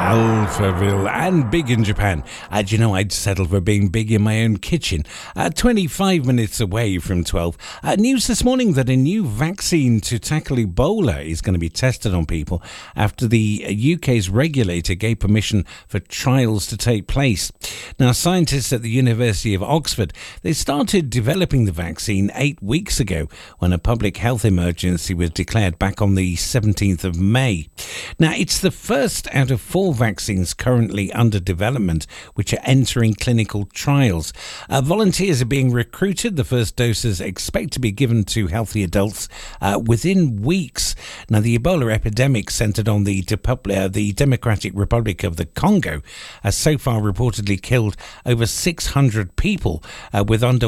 Alphaville and big in Japan. Do you know, I'd settle for being big in my own kitchen. 25 minutes away from 12. News this morning that a new vaccine to tackle Ebola is going to be tested on people after the UK's regulator gave permission for trials to take place. Now, scientists at the University of Oxford, they started developing the vaccine 8 weeks ago when a public health emergency was declared back on the 17th of May. Now, it's the first out of 4 vaccines currently under development which are entering clinical trials. Volunteers are being recruited. The first doses expect to be given to healthy adults within weeks. Now, the Ebola epidemic centred on the Democratic Republic of the Congo has so far reportedly killed over 600 people with around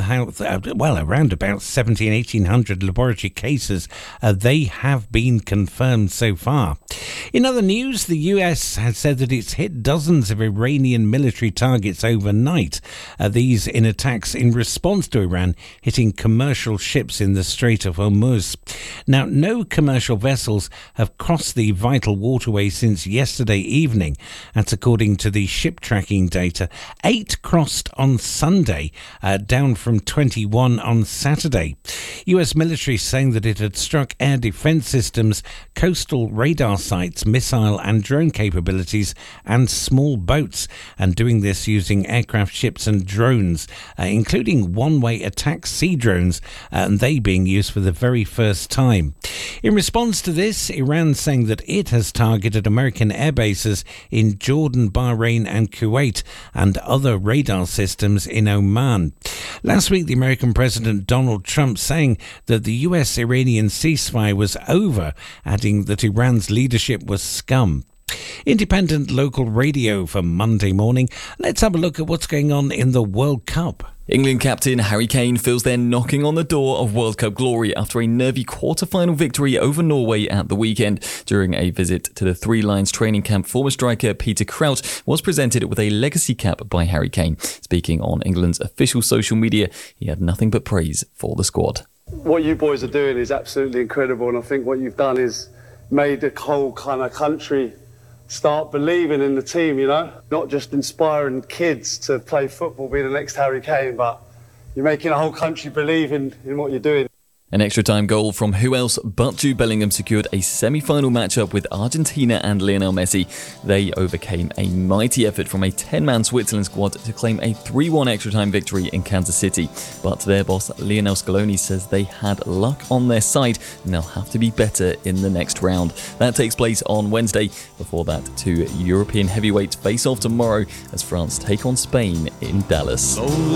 about 1,800 laboratory cases. They have been confirmed so far. In other news, the US has said that it's hit dozens of Iranian military targets overnight. These in attacks in response to Iran hitting commercial ships in the Strait of Hormuz. Now, no commercial vessels have crossed the vital waterway since yesterday evening. That's according to the ship tracking data. 8 crossed on Sunday, down from 21 on Saturday. US military saying that it had struck air defense systems, coastal radar sites, missile and drone capabilities and small boats, and doing this using aircraft, ships and drones, including one-way attack sea drones, and they being used for the very first time. In response to this, Iran saying that it has targeted American air bases in Jordan, Bahrain and Kuwait and other radar systems in Oman. Last week, the American President Donald Trump saying that the US-Iranian ceasefire was over, adding that Iran's leadership was scum. Independent local radio for Monday morning. Let's have a look at what's going on in the World Cup. England captain Harry Kane feels they're knocking on the door of World Cup glory after a nervy quarter-final victory over Norway at the weekend. During a visit to the Three Lions training camp, former striker Peter Crouch was presented with a legacy cap by Harry Kane. Speaking on England's official social media, he had nothing but praise for the squad. What you boys are doing is absolutely incredible, and I think what you've done is made the whole kind of country start believing in the team, you know? Not just inspiring kids to play football, be the next Harry Kane, but you're making a whole country believe in what you're doing. An extra-time goal from who else but Jude Bellingham secured a semi-final matchup with Argentina and Lionel Messi. They overcame a mighty effort from a 10-man Switzerland squad to claim a 3-1 extra-time victory in Kansas City. But their boss, Lionel Scaloni, says they had luck on their side and they'll have to be better in the next round. That takes place on Wednesday. Before that, 2 European heavyweights face off tomorrow as France take on Spain in Dallas.